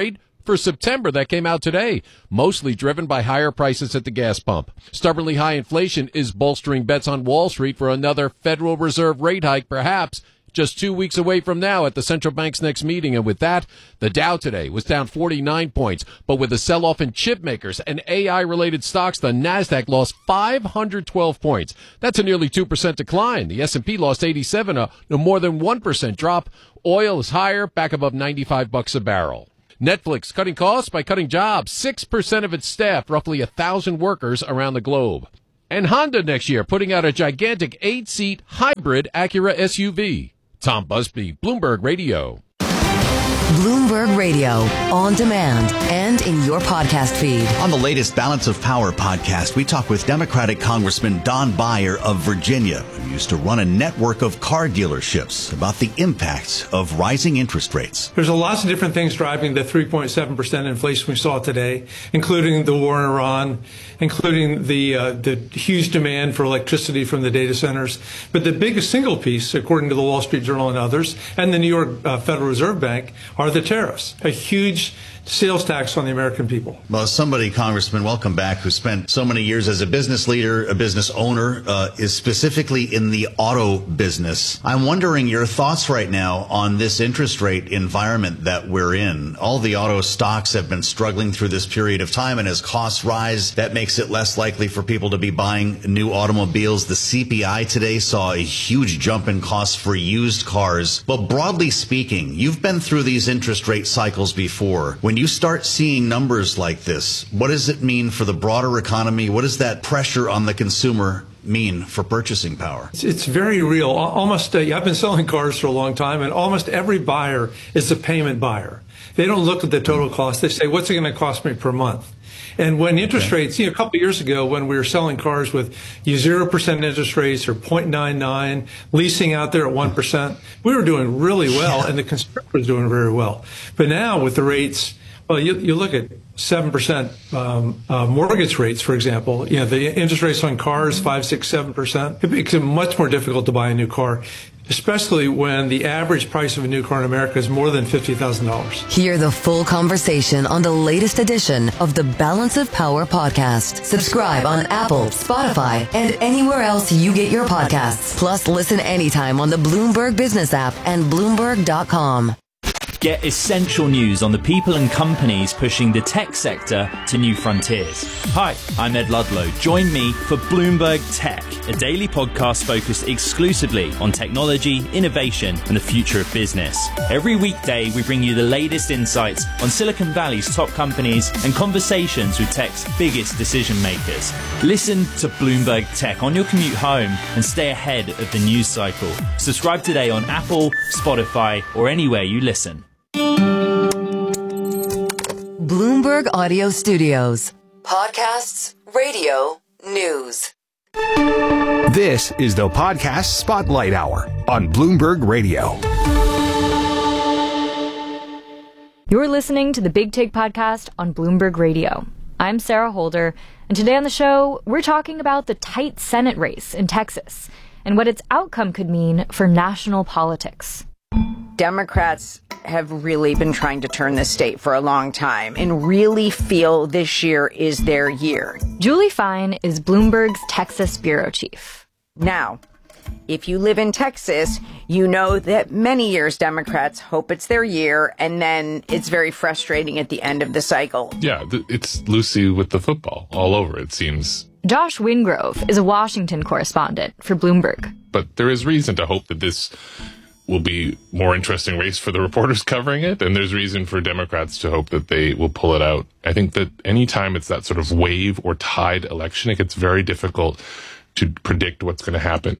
for September that came out today, mostly driven by higher prices at the gas pump. Stubbornly high inflation is bolstering bets on Wall Street for another Federal Reserve rate hike, perhaps just two weeks away from now at the central bank's next meeting. And with that, the Dow today was down forty-nine points. But with a sell-off in chip makers and A I-related stocks, the Nasdaq lost five hundred twelve points. That's a nearly two percent decline. The S and P lost eighty-seven, a, a more than one percent drop. Oil is higher, back above ninety-five bucks a barrel. Netflix cutting costs by cutting jobs. six percent of its staff, roughly one thousand workers around the globe. And Honda next year putting out a gigantic eight-seat hybrid Acura S U V. Tom Busby, Bloomberg Radio. Bloomberg Radio, on demand and in your podcast feed. On the latest Balance of Power podcast, we talk with Democratic Congressman Don Beyer of Virginia, who used to run a network of car dealerships, about the impact of rising interest rates. There's a lots of different things driving the three point seven percent inflation we saw today, including the war in Iran, including the uh, the huge demand for electricity from the data centers. But the biggest single piece, according to the Wall Street Journal and others, and the New York uh, Federal Reserve Bank, are the tariffs, a huge sales tax on the American people. Well, somebody, Congressman, welcome back, who spent so many years as a business leader, a business owner, uh, is specifically in the auto business. I'm wondering your thoughts right now on this interest rate environment that we're in. All the auto stocks have been struggling through this period of time, and as costs rise, that makes it less likely for people to be buying new automobiles. The C P I today saw a huge jump in costs for used cars. But broadly speaking, you've been through these interest rate cycles before. When you start seeing numbers like this, what does it mean for the broader economy? What does that pressure on the consumer mean for purchasing power? It's, it's very real. Almost, uh, I've been selling cars for a long time, and almost every buyer is a payment buyer. They don't look at the total cost. They say, what's it going to cost me per month? And when interest okay. rates, you know, a couple of years ago when we were selling cars with zero percent interest rates or zero point nine nine, leasing out there at one percent, we were doing really well, yeah. and the consumer was doing very well. But now with the rates, well, you, you look at seven percent um, uh, mortgage rates, for example. You know, the interest rates on cars, five, six, seven percent. It makes it much more difficult to buy a new car, especially when the average price of a new car in America is more than fifty thousand dollars. Hear the full conversation on the latest edition of the Balance of Power podcast. Subscribe on Apple, Spotify, and anywhere else you get your podcasts. Plus, listen anytime on the Bloomberg Business app and Bloomberg dot com. Get essential news on the people and companies pushing the tech sector to new frontiers. Hi, I'm Ed Ludlow. Join me for Bloomberg Tech, a daily podcast focused exclusively on technology, innovation, and the future of business. Every weekday, we bring you the latest insights on Silicon Valley's top companies and conversations with tech's biggest decision makers. Listen to Bloomberg Tech on your commute home and stay ahead of the news cycle. Subscribe today on Apple, Spotify, or anywhere you listen. Bloomberg Audio Studios. Podcasts, radio, news. This is the Podcast Spotlight Hour on Bloomberg Radio. You're listening to the Big Take Podcast on Bloomberg Radio. I'm Sarah Holder, and today on the show, we're talking about the tight Senate race in Texas and what its outcome could mean for national politics. Democrats have really been trying to turn the state for a long time and really feel this year is their year. Julie Fine is Bloomberg's Texas bureau chief. Now, if you live in Texas, you know that many years Democrats hope it's their year, and then it's very frustrating at the end of the cycle. Yeah, it's Lucy with the football all over, it seems. Josh Wingrove is a Washington correspondent for Bloomberg. But there is reason to hope that this will be more interesting race for the reporters covering it, and there's reason for Democrats to hope that they will pull it out. I think that anytime it's that sort of wave or tide election, it gets very difficult to predict what's going to happen.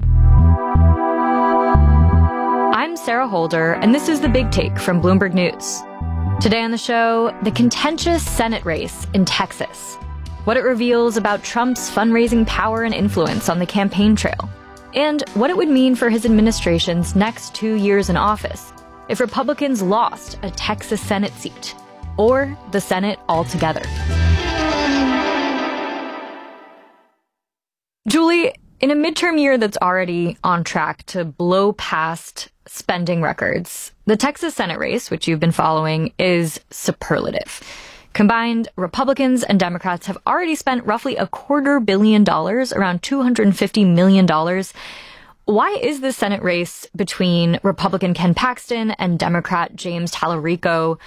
I'm Sarah Holder, and this is The Big Take from Bloomberg News. Today on the show, the contentious Senate race in Texas. What it reveals about Trump's fundraising power and influence on the campaign trail. And what it would mean for his administration's next two years in office if Republicans lost a Texas Senate seat, or the Senate altogether. Julie, In a midterm year that's already on track to blow past spending records, the Texas Senate race, which you've been following, is superlative. Combined, Republicans and Democrats have already spent roughly a quarter billion dollars, around two hundred fifty million dollars. Why is the Senate race between Republican Ken Paxton and Democrat James Talarico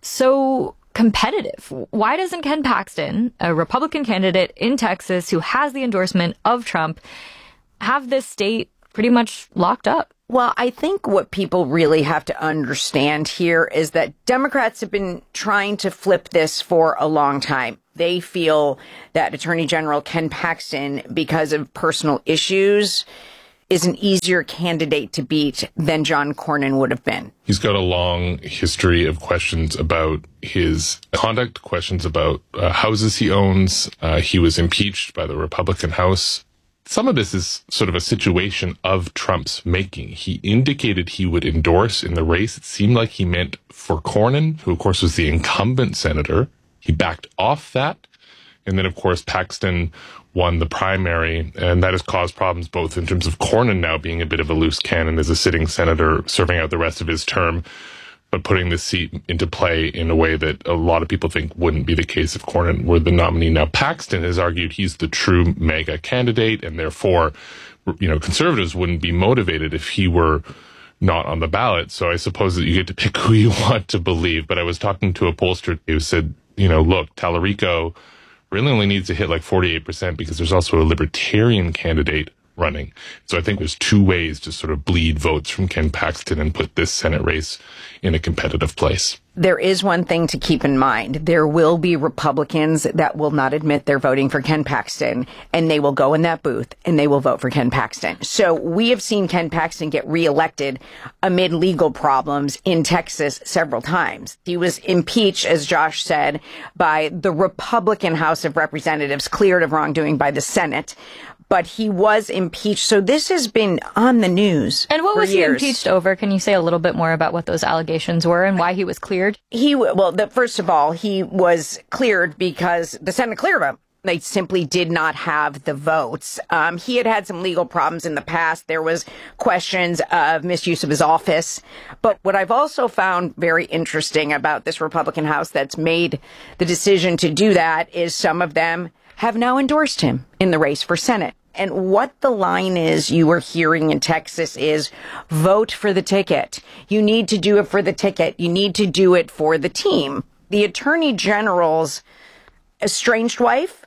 so competitive? Why doesn't Ken Paxton, a Republican candidate in Texas who has the endorsement of Trump, have this state pretty much locked up? Well, I think what people really have to understand here is that Democrats have been trying to flip this for a long time. They feel that Attorney General Ken Paxton, because of personal issues, is an easier candidate to beat than John Cornyn would have been. He's got a long history of questions about his conduct, questions about uh, houses he owns. Uh, he was impeached by the Republican House. Some of this is sort of a situation of Trump's making. He indicated he would endorse in the race. It seemed like he meant for Cornyn, who of course was the incumbent senator. He backed off that. And then, of course, Paxton won the primary, and that has caused problems both in terms of Cornyn now being a bit of a loose cannon as a sitting senator serving out the rest of his term, but putting this seat into play in a way that a lot of people think wouldn't be the case if Cornyn were the nominee. Now, Paxton has argued he's the true mega candidate, and therefore, you know, conservatives wouldn't be motivated if he were not on the ballot. So I suppose that you get to pick who you want to believe. But I was talking to a pollster who said, you know, look, Talarico really only needs to hit like forty-eight percent because there's also a libertarian candidate running. So I think there's two ways to sort of bleed votes from Ken Paxton and put this Senate race in a competitive place. There is one thing to keep in mind. There will be Republicans that will not admit they're voting for Ken Paxton, and they will go in that booth and they will vote for Ken Paxton. So we have seen Ken Paxton get reelected amid legal problems in Texas several times. He was impeached, as Josh said, by the Republican House of Representatives, cleared of wrongdoing by the Senate. But he was impeached. So this has been on the news. And what for was years. he impeached over? Can you say a little bit more about what those allegations were and why he was cleared? He, well, the, first of all, he was cleared because the Senate cleared him. They simply did not have the votes. Um, he had had some legal problems in the past. There was questions of misuse of his office. But what I've also found very interesting about this Republican House that's made the decision to do that is some of them have now endorsed him in the race for Senate. And what the line is you are hearing in Texas is vote for the ticket. You need to do it for the ticket. You need to do it for the team. The Attorney General's estranged wife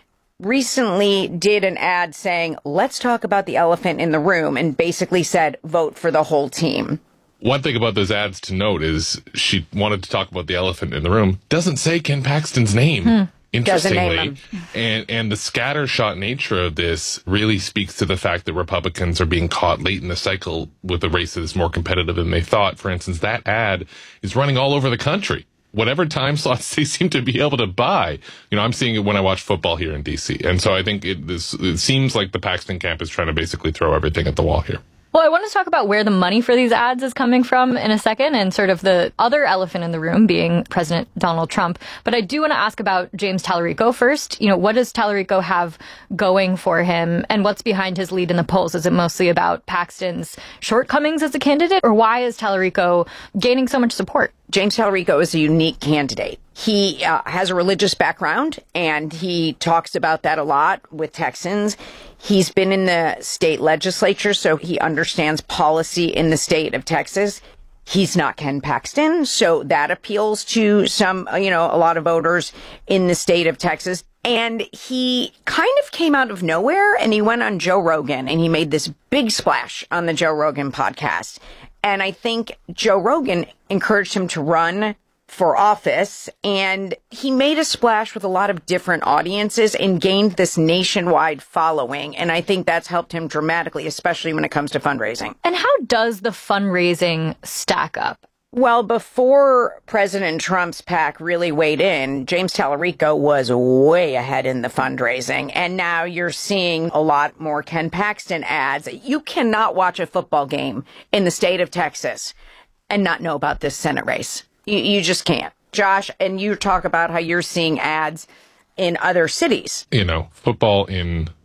recently did an ad saying, let's talk about the elephant in the room, and basically said, vote for the whole team. One thing about those ads to note is she wanted to talk about the elephant in the room. Doesn't say Ken Paxton's name. Hmm. Interestingly, and and the scattershot nature of this really speaks to the fact that Republicans are being caught late in the cycle with a race that is more competitive than they thought. For instance, that ad is running all over the country. Whatever time slots they seem to be able to buy. You know, I'm seeing it when I watch football here in D C. And so I think it, this, it seems like the Paxton camp is trying to basically throw everything at the wall here. Well, I want to talk about where the money for these ads is coming from in a second, and sort of the other elephant in the room being President Donald Trump. But I do want to ask about James Talarico first. You know, what does Talarico have going for him, and what's behind his lead in the polls? Is it mostly about Paxton's shortcomings as a candidate, or why is Talarico gaining so much support? James Talarico is a unique candidate. He uh, has a religious background, and he talks about that a lot with Texans. He's been in the state legislature, so he understands policy in the state of Texas. He's not Ken Paxton, so that appeals to some, you know, a lot of voters in the state of Texas. And he kind of came out of nowhere, and he went on Joe Rogan, and he made this big splash on the Joe Rogan podcast. And I think Joe Rogan encouraged him to run for office, and he made a splash with a lot of different audiences and gained this nationwide following. And I think that's helped him dramatically, especially when it comes to fundraising. And how does the fundraising stack up? Well, before President Trump's PAC really weighed in, James Talarico was way ahead in the fundraising. And now you're seeing a lot more Ken Paxton ads. You cannot watch a football game in the state of Texas and not know about this Senate race. You, you just can't. Josh, and you talk about how you're seeing ads in other cities. You know, football in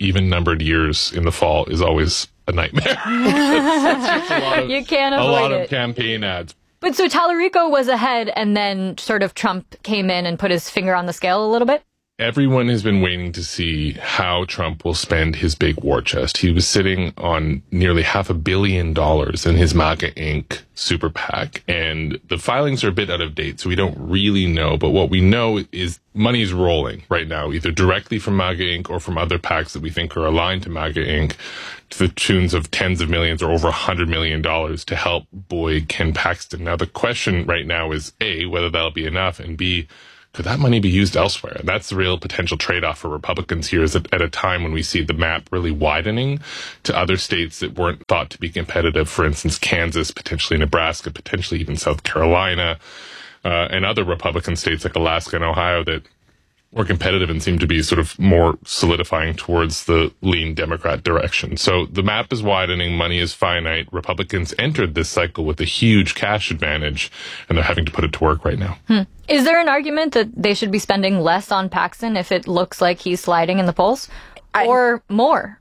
even numbered years in the fall is always a nightmare. That's just a lot of, you can't avoid a lot it. of campaign ads. But so Tallarico was ahead, and then sort of Trump came in and put his finger on the scale a little bit? Everyone has been waiting to see how Trump will spend his big war chest. He was sitting on nearly half a billion dollars in his MAGA Incorporated super PAC, and the filings are a bit out of date, so we don't really know. But what we know is money is rolling right now, either directly from MAGA Incorporated or from other PACs that we think are aligned to MAGA Incorporated, to the tunes of tens of millions or over one hundred million dollars to help buoy Ken Paxton. Now, the question right now is, A, whether that'll be enough, and B, could that money be used elsewhere? And that's the real potential trade-off for Republicans here, is that at a time when we see the map really widening to other states that weren't thought to be competitive, for instance, Kansas, potentially Nebraska, potentially even South Carolina, uh, and other Republican states like Alaska and Ohio that were competitive and seem to be sort of more solidifying towards the lean Democrat direction. So the map is widening, money is finite. Republicans entered this cycle with a huge cash advantage, and they're having to put it to work right now. Hmm. Is there an argument that they should be spending less on Paxton if it looks like he's sliding in the polls? Or I, more?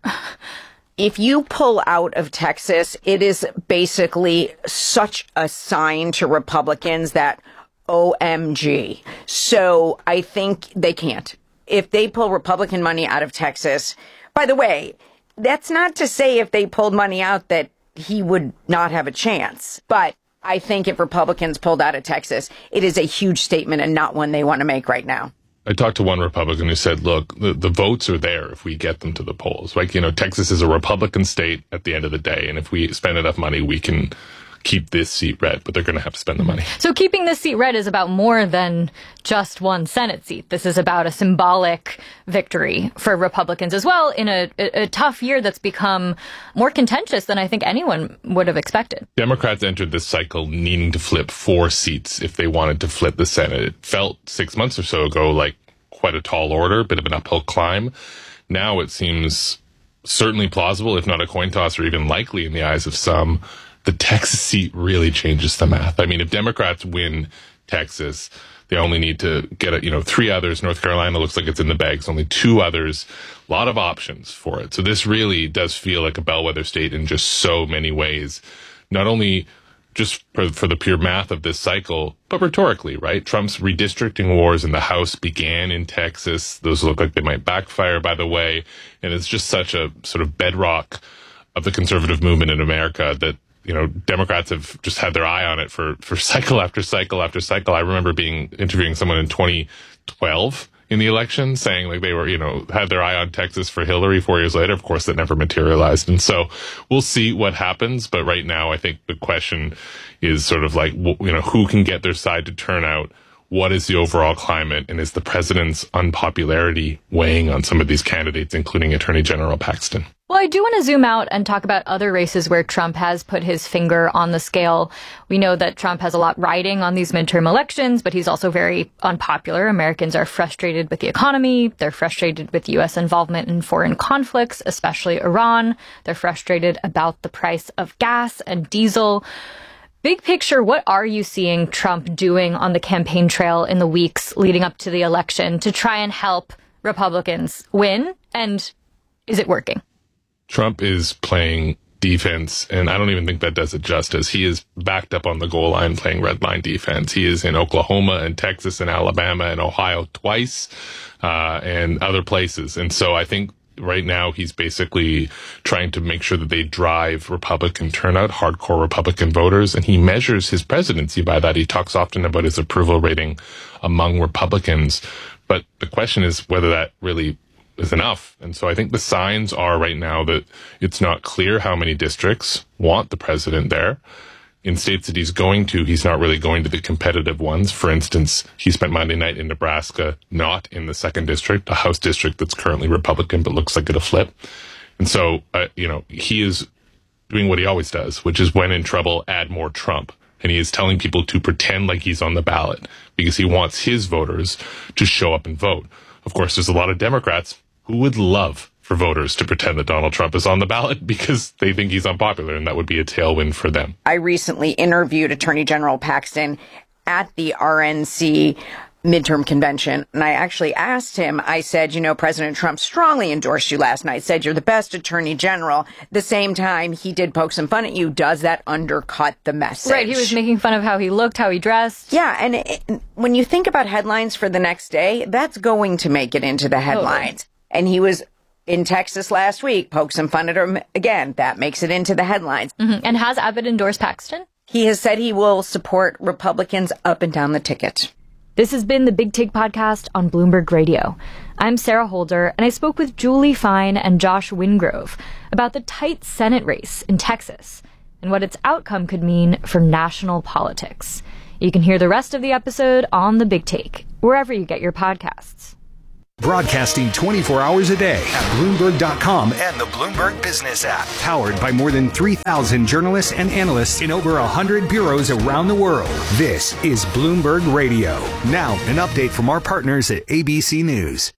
If you pull out of Texas, it is basically such a sign to Republicans that O M G. So I think they can't. If they pull Republican money out of Texas, by the way, that's not to say if they pulled money out that he would not have a chance. But I think if Republicans pulled out of Texas, it is a huge statement and not one they want to make right now. I talked to one Republican who said, look, the, the votes are there if we get them to the polls. Like, you know, Texas is a Republican state at the end of the day. And if we spend enough money, we can keep this seat red, but they're going to have to spend the money. So keeping this seat red is about more than just one Senate seat. This is about a symbolic victory for Republicans as well in a, a, a tough year that's become more contentious than I think anyone would have expected. Democrats entered this cycle needing to flip four seats if they wanted to flip the Senate. It felt six months or so ago like quite a tall order, bit of an uphill climb. Now it seems certainly plausible, if not a coin toss or even likely in the eyes of some. The Texas seat really changes the math. I mean, if Democrats win Texas, they only need to get, a, you know, three others. North Carolina looks like it's in the bags. Only two others. A lot of options for it. So this really does feel like a bellwether state in just so many ways. Not only just for, for the pure math of this cycle, but rhetorically, right? Trump's redistricting wars in the House began in Texas. Those look like they might backfire, by the way. And it's just such a sort of bedrock of the conservative movement in America that, you know, Democrats have just had their eye on it for, for cycle after cycle after cycle. I remember being interviewing someone in twenty twelve in the election saying like they were, you know, had their eye on Texas for Hillary four years later. Of course, that never materialized. And so we'll see what happens. But right now, I think the question is sort of like, you know, who can get their side to turn out? What is the overall climate? And is the president's unpopularity weighing on some of these candidates, including Attorney General Paxton? Well, I do want to zoom out and talk about other races where Trump has put his finger on the scale. We know that Trump has a lot riding on these midterm elections, but he's also very unpopular. Americans are frustrated with the economy. They're frustrated with U S involvement in foreign conflicts, especially Iran. They're frustrated about the price of gas and diesel. Big picture, what are you seeing Trump doing on the campaign trail in the weeks leading up to the election to try and help Republicans win? And is it working? Trump is playing defense, and I don't even think that does it justice. He is backed up on the goal line playing red line defense. He is in Oklahoma and Texas and Alabama and Ohio twice, uh, and other places. And so I think right now he's basically trying to make sure that they drive Republican turnout, hardcore Republican voters, and he measures his presidency by that. He talks often about his approval rating among Republicans, but the question is whether that really is enough. And so I think the signs are right now that it's not clear how many districts want the president there. In states that he's going to, he's not really going to the competitive ones. For instance, he spent Monday night in Nebraska, not in the second district, a House district that's currently Republican, but looks like it'll flip. And so, uh, you know, he is doing what he always does, which is when in trouble, add more Trump. And he is telling people to pretend like he's on the ballot because he wants his voters to show up and vote. Of course, there's a lot of Democrats who would love for voters to pretend that Donald Trump is on the ballot because they think he's unpopular, and that would be a tailwind for them. I recently interviewed Attorney General Paxton at the R N C midterm convention. And I actually asked him, I said, you know, President Trump strongly endorsed you last night, said you're the best attorney general. At the same time, he did poke some fun at you. Does that undercut the message? Right. He was making fun of how he looked, how he dressed. Yeah. And it, when you think about headlines for the next day, that's going to make it into the headlines. Oh. And he was in Texas last week, poked some fun at him again. That makes it into the headlines. Mm-hmm. And has Abbott endorsed Paxton? He has said he will support Republicans up and down the ticket. This has been the Big Take podcast on Bloomberg Radio. I'm Sarah Holder, and I spoke with Julie Fine and Josh Wingrove about the tight Senate race in Texas and what its outcome could mean for national politics. You can hear the rest of the episode on The Big Take, wherever you get your podcasts. Broadcasting twenty-four hours a day at Bloomberg dot com and the Bloomberg Business app. Powered by more than three thousand journalists and analysts in over one hundred bureaus around the world. This is Bloomberg Radio. Now, an update from our partners at A B C News.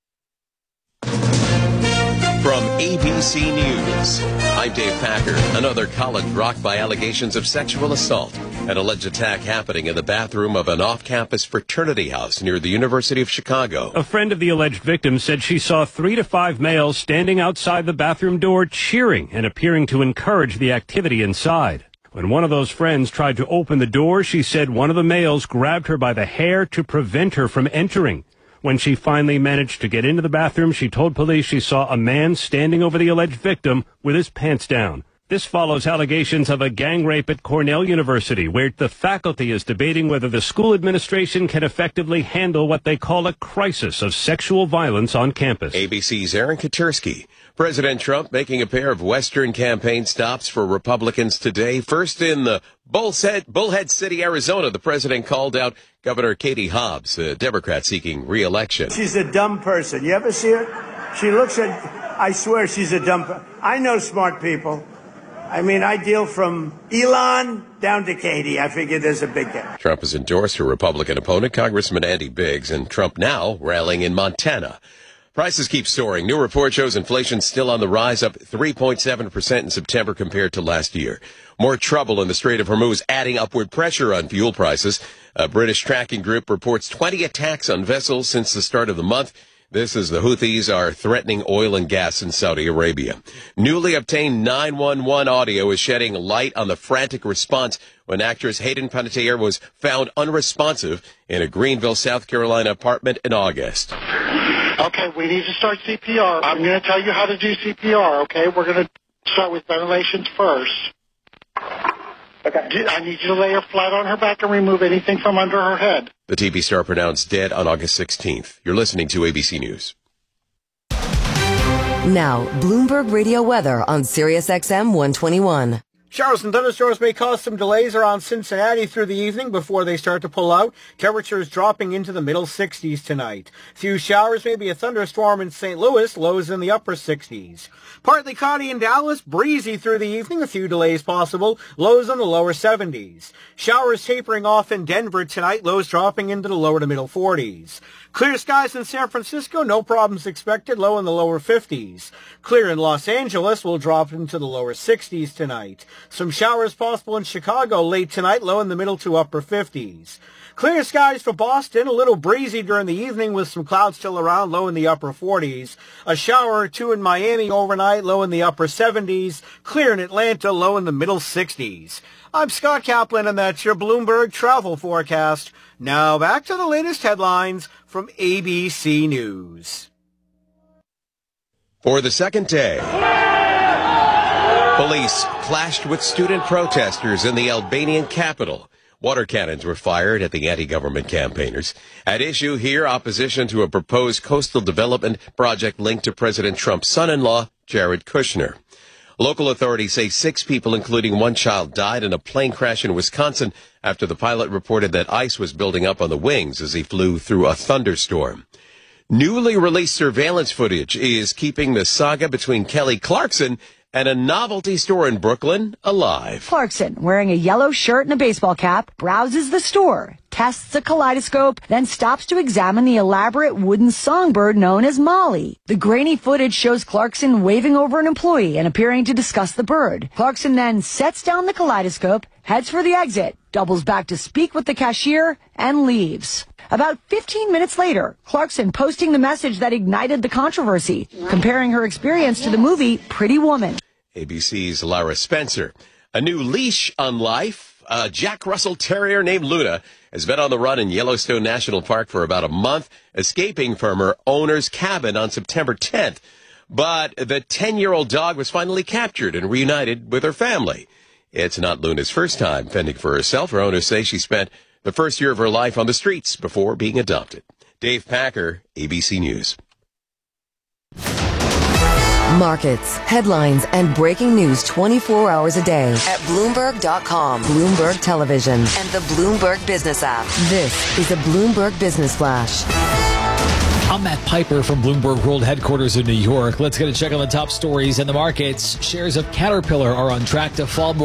From A B C News, I'm Dave Packer. Another college rocked by allegations of sexual assault. An alleged attack happening in the bathroom of an off-campus fraternity house near the University of Chicago. A friend of the alleged victim said she saw three to five males standing outside the bathroom door cheering and appearing to encourage the activity inside. When one of those friends tried to open the door, she said one of the males grabbed her by the hair to prevent her from entering. When she finally managed to get into the bathroom, she told police she saw a man standing over the alleged victim with his pants down. This follows allegations of a gang rape at Cornell University, where the faculty is debating whether the school administration can effectively handle what they call a crisis of sexual violence on campus. A B C's Aaron Katersky. President Trump making a pair of Western campaign stops for Republicans today. First in the Bullhead, Bullhead City, Arizona, the president called out Governor Katie Hobbs, a Democrat seeking re-election. She's a dumb person. You ever see her? She looks at, I swear she's a dumb person. I know smart people. I mean, I deal from Elon down to Katie. I figure there's a big gap. Trump has endorsed her Republican opponent, Congressman Andy Biggs, and Trump now rallying in Montana. Prices keep soaring. New report shows inflation still on the rise, up three point seven percent in September compared to last year. More trouble in the Strait of Hormuz, adding upward pressure on fuel prices. A British tracking group reports twenty attacks on vessels since the start of the month. This as the Houthis are threatening oil and gas in Saudi Arabia. Newly obtained nine one one audio is shedding light on the frantic response when actress Hayden Panettiere was found unresponsive in a Greenville, South Carolina apartment in August. Okay, we need to start C P R. I'm going to tell you how to do C P R, okay? We're going to start with ventilations first. Okay. I need you to lay her flat on her back and remove anything from under her head. The T V star pronounced dead on August sixteenth. You're listening to A B C News. Now, Bloomberg Radio weather on Sirius X M one twenty-one. Showers and thunderstorms may cause some delays around Cincinnati through the evening before they start to pull out. Temperatures dropping into the middle sixties tonight. Few showers, maybe a thunderstorm in Saint Louis, lows in the upper sixties. Partly cloudy in Dallas, breezy through the evening, a few delays possible, lows in the lower seventies. Showers tapering off in Denver tonight, lows dropping into the lower to middle forties. Clear skies in San Francisco, no problems expected, low in the lower fifties. Clear in Los Angeles, will drop into the lower sixties tonight. Some showers possible in Chicago late tonight, low in the middle to upper fifties. Clear skies for Boston, a little breezy during the evening with some clouds still around, low in the upper forties. A shower or two in Miami overnight, low in the upper seventies. Clear in Atlanta, low in the middle sixties. I'm Scott Kaplan, and that's your Bloomberg travel forecast. Now back to the latest headlines from A B C News. For the second day, police clashed with student protesters in the Albanian capital. Water cannons were fired at the anti-government campaigners. At issue here, opposition to a proposed coastal development project linked to President Trump's son-in-law, Jared Kushner. Local authorities say six people, including one child, died in a plane crash in Wisconsin after the pilot reported that ice was building up on the wings as he flew through a thunderstorm. Newly released surveillance footage is keeping the saga between Kelly Clarkson and a novelty store in Brooklyn alive. Clarkson, wearing a yellow shirt and a baseball cap, browses the store, tests a kaleidoscope, then stops to examine the elaborate wooden songbird known as Molly. The grainy footage shows Clarkson waving over an employee and appearing to discuss the bird. Clarkson then sets down the kaleidoscope, heads for the exit, doubles back to speak with the cashier, and leaves. About fifteen minutes later, Clarkson posting the message that ignited the controversy, comparing her experience to the movie Pretty Woman. A B C's Lara Spencer. A new leash on life. A Jack Russell Terrier named Luna has been on the run in Yellowstone National Park for about a month, escaping from her owner's cabin on September tenth. But the ten-year-old dog was finally captured and reunited with her family. It's not Luna's first time fending for herself. Her owners say she spent the first year of her life on the streets before being adopted. Dave Packer, A B C News. Markets, headlines, and breaking news twenty-four hours a day at Bloomberg dot com, Bloomberg Television, and the Bloomberg Business app. This is a Bloomberg Business Flash. I'm Matt Piper from Bloomberg World Headquarters in New York. Let's get a check on the top stories in the markets. Shares of Caterpillar are on track to fall more